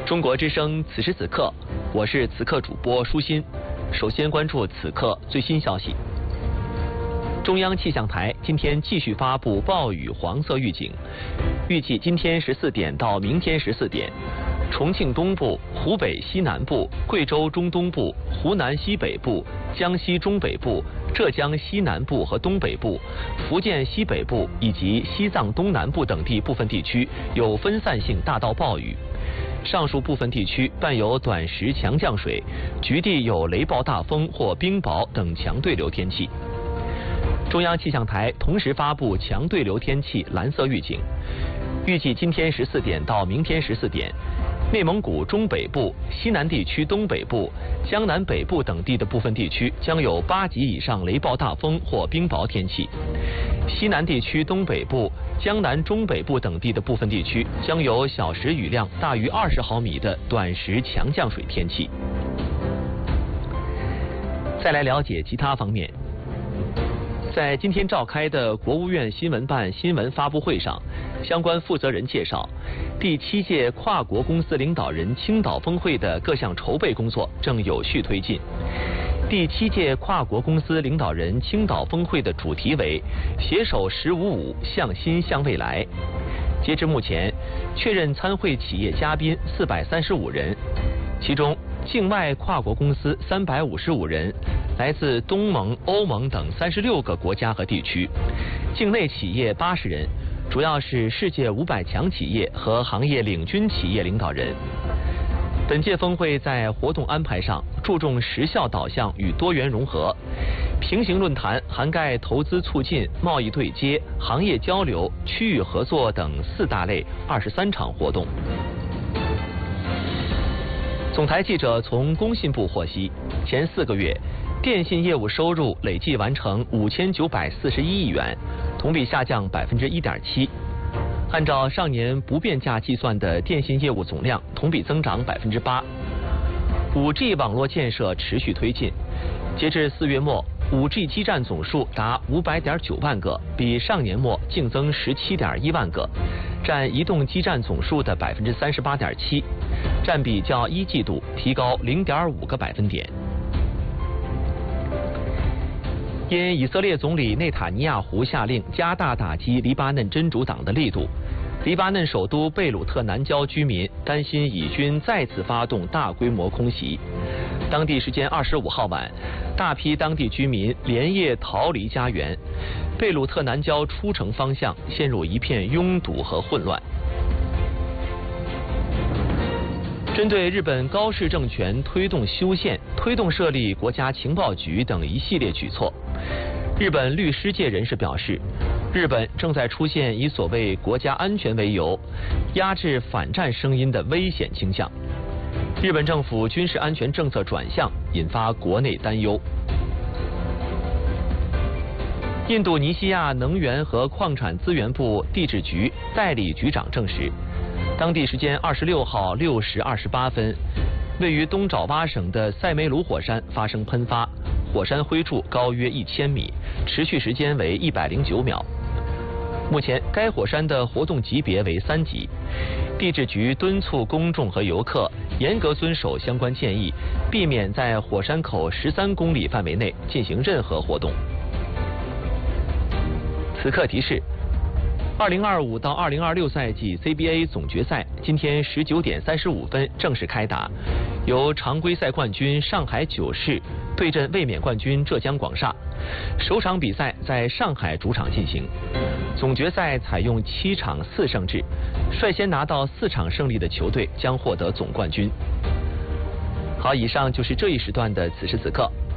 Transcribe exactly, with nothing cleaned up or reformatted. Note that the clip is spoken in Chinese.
中国之声，此时此刻，我是此刻主播舒心。首先关注此刻最新消息。中央气象台今天继续发布暴雨黄色预警，预计今天十四点到明天十四点，重庆东部、湖北西南部、贵州中东部、湖南西北部、江西中北部、浙江西南部和东北部、福建西北部以及西藏东南部等地部分地区有分散性大到暴雨。上述部分地区伴有短时强降水，局地有雷暴大风或冰雹等强对流天气。中央气象台同时发布强对流天气蓝色预警，预计今天十四点到明天十四点，内蒙古中北部、西南地区东北部、江南北部等地的部分地区将有八级以上雷暴大风或冰雹天气。西南地区东北部、江南中北部等地的部分地区将有小时雨量大于二十毫米的短时强降水天气。再来了解其他方面。在今天召开的国务院新闻办新闻发布会上，相关负责人介绍，第七届跨国公司领导人青岛峰会的各项筹备工作正有序推进。第七届跨国公司领导人青岛峰会的主题为“携手十五五，向新向未来”。截至目前，确认参会企业嘉宾四百三十五人，其中境外跨国公司三百五十五人，来自东盟、欧盟等三十六个国家和地区；境内企业八十人，主要是世界五百强企业和行业领军企业领导人。本届峰会在活动安排上注重实效导向与多元融合，平行论坛涵盖投资促进、贸易对接、行业交流、区域合作等四大类二十三场活动。总台记者从工信部获悉，前四个月电信业务收入累计完成五千九百四十一亿元，同比下降百分之一点七。按照上年不变价计算的电信业务总量同比增长百分之八。五 G 网络建设持续推进，截至四月末，五 G 基站总数达五百点九万个，比上年末净增十七点一万个，占移动基站总数的百分之三十八点七，占比较一季度提高零点五个百分点。因以色列总理内塔尼亚胡下令加大打击黎巴嫩真主党的力度，黎巴嫩首都贝鲁特南郊居民担心以军再次发动大规模空袭。当地时间二十五号晚，大批当地居民连夜逃离家园，贝鲁特南郊出城方向陷入一片拥堵和混乱。针对日本高市政权推动修宪、推动设立国家情报局等一系列举措，日本律师界人士表示，日本正在出现以所谓国家安全为由压制反战声音的危险倾向。日本政府军事安全政策转向，引发国内担忧。印度尼西亚能源和矿产资源部地质局代理局长证实，当地时间二十六号六时二十八分，位于东爪哇省的塞梅鲁火山发生喷发，火山灰柱高约一千米，持续时间为一百零九秒。目前该火山的活动级别为三级，地质局敦促公众和游客严格遵守相关建议，避免在火山口十三公里范围内进行任何活动。此刻提示：二零二五到二零二六赛季 C B A 总决赛今天十九点三十五分正式开打，由常规赛冠军上海九世对阵卫冕冠军浙江广厦。首场比赛在上海主场进行。总决赛采用七场四胜制，率先拿到四场胜利的球队将获得总冠军。好，以上就是这一时段的此时此刻。